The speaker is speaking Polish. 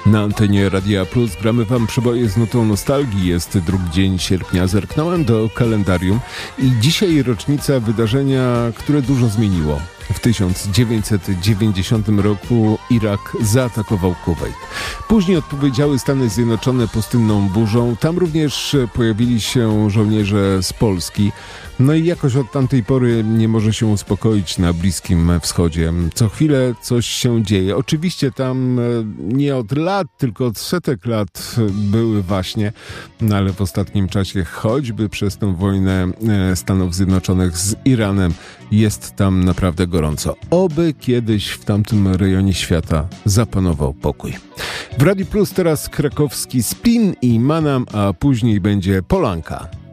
Na antenie Radia Plus gramy wam przeboje z nutą nostalgii. Jest 2 dzień sierpnia. Zerknąłem do kalendarium i dzisiaj rocznica wydarzenia, które dużo zmieniło. W 1990 roku Irak zaatakował Kuwejt. Później odpowiedziały Stany Zjednoczone pustynną burzą. Tam również pojawili się żołnierze z Polski. No i jakoś od tamtej pory nie może się uspokoić na Bliskim Wschodzie. Co chwilę coś się dzieje. Oczywiście tam nie od lat, tylko od setek lat były właśnie, no ale w ostatnim czasie choćby przez tę wojnę Stanów Zjednoczonych z Iranem jest tam naprawdę gorąco. Oby kiedyś w tamtym rejonie świata zapanował pokój. W Radiu Plus teraz krakowski Spin i Manam, a później będzie Polanka.